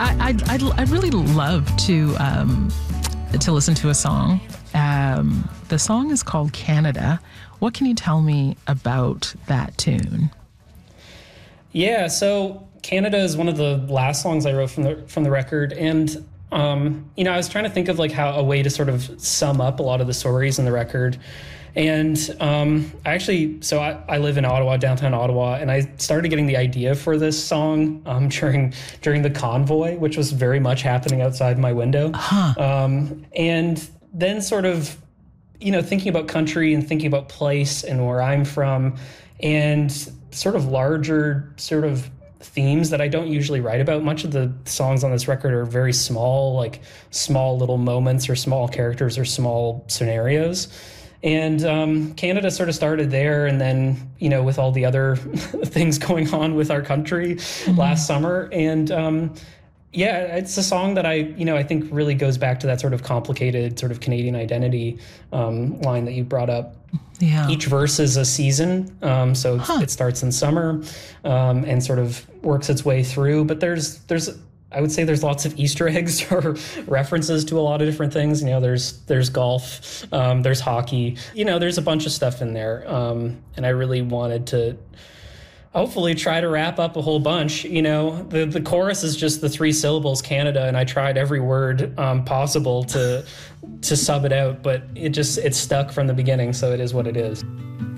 I'd really love to listen to a song. The song is called Canada. What can you tell me about that tune? Yeah, so Canada is one of the last songs I wrote from the record, and I was trying to think of like how a way to sort of sum up a lot of the stories in the record. And I live in Ottawa, downtown Ottawa, and I started getting the idea for this song during the convoy, which was very much happening outside my window. And then sort of, thinking about country and thinking about place and where I'm from, and sort of larger sort of themes that I don't usually write about. Much of the songs on this record are very small, like small little moments or small characters or small scenarios. And Canada sort of started there, and then, with all the other things going on with our country last summer. And it's a song that I think really goes back to that sort of complicated sort of Canadian identity line that you brought up. Yeah. Each verse is a season, it starts in summer and sort of works its way through. But I would say there's lots of Easter eggs or references to a lot of different things. There's golf, there's hockey. There's a bunch of stuff in there, and I really wanted to hopefully try to wrap up a whole bunch. The chorus is just the 3 syllables Canada, and I tried every word possible to sub it out, but it stuck from the beginning, so it is what it is.